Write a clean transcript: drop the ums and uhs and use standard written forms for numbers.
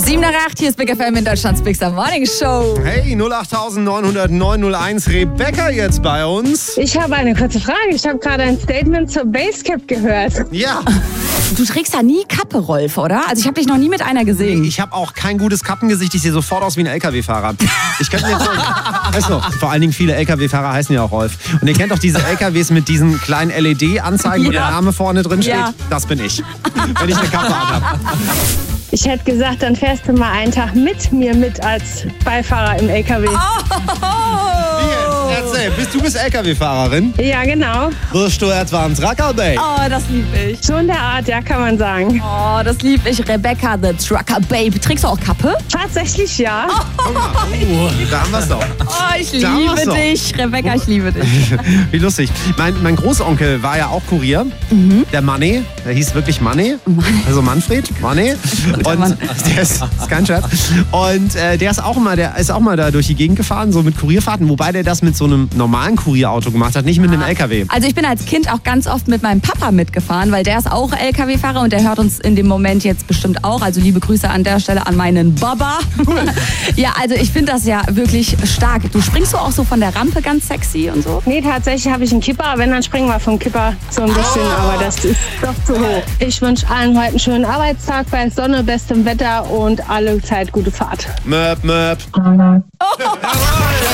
7 nach 8, hier ist Big FM in Deutschlands Big Morning Show. Hey, 0890901 Rebecca jetzt bei uns. Ich habe eine kurze Frage. Ich habe gerade ein Statement zur Basecap gehört. Ja. Du trägst ja nie Kappe, Rolf, oder? Also ich habe dich noch nie mit einer gesehen. Ich habe auch kein gutes Kappengesicht. Ich sehe sofort aus wie ein LKW-Fahrer. Ich könnte mir weißt du, vor allen Dingen viele LKW-Fahrer heißen ja auch Rolf. Und ihr kennt doch diese LKWs mit diesen kleinen LED-Anzeigen, wo der Name vorne drin steht. Ja. Das bin ich, wenn ich eine Kappe anhabe. Ich hätte gesagt, dann fährst du mal einen Tag mit mir mit als Beifahrer im LKW. Erzähl, du bist LKW-Fahrerin? Ja, genau. Wirst du etwa ins Rackerbabe? Oh, das lieb ich. So in der Art, ja, kann man sagen. Oh, das lieb ich. Rebecca, the Trucker Babe. Trägst du auch Kappe? Tatsächlich ja. Da haben wir's doch. Oh, ich liebe dich. Rebecca, ich liebe dich. Wie lustig. Mein Großonkel war ja auch Kurier. Der Manni. Der hieß wirklich Manni. Also Manfred. Manni. Und der ist kein Scherz. Und der ist auch mal da durch die Gegend gefahren, so mit Kurierfahrten. Wobei der das mit so einem normalen Kurierauto gemacht hat, nicht mit einem LKW. Also ich bin als Kind auch ganz oft mit meinem Papa mitgefahren, weil der ist auch LKW-Fahrer und der hört uns in dem Moment jetzt bestimmt auch. Also liebe Grüße an der Stelle an meinen Baba. Cool. Ja, also ich finde das ja wirklich stark. Du springst so auch so von der Rampe ganz sexy und so? Nee, tatsächlich habe ich einen Kipper. Wenn, dann springen wir vom Kipper so ein bisschen. Aber das ist doch zu hoch. Ich wünsche allen heute einen schönen Arbeitstag bei Sonne, bestem Wetter und alle Zeit gute Fahrt. Möp, möp.